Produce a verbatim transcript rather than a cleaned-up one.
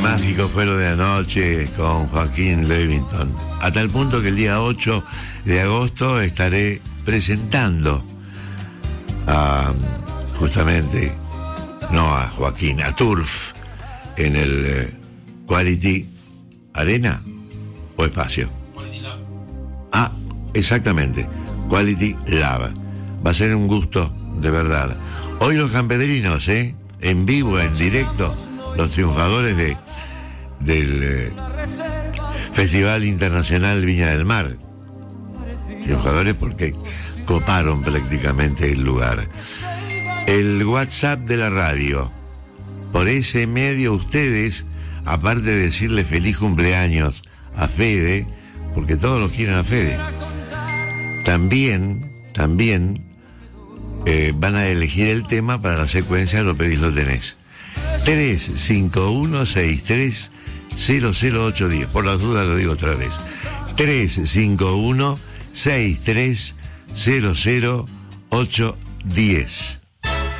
mágico fue lo de anoche con Joaquín Levington. A tal punto que el día ocho de agosto estaré presentando a, justamente, no a Joaquín, a Turf, en el eh, Quality Arena o Espacio. Quality Lab. Ah, exactamente, Quality Lab. Va a ser un gusto, de verdad. Hoy los campedrinos, ¿eh? En vivo, en directo, los triunfadores de del eh, Festival Internacional Viña del Mar. Triunfadores porque coparon prácticamente el lugar. El WhatsApp de la radio. Por ese medio ustedes, aparte de decirle feliz cumpleaños a Fede, porque todos los quieren a Fede, también, también eh, van a elegir el tema para la secuencia, lo pedís, lo tenés. tres cinco uno seis tres cero cero ocho uno cero. Por las dudas lo digo otra vez. tres cinco uno seis tres cero cero ocho uno cero.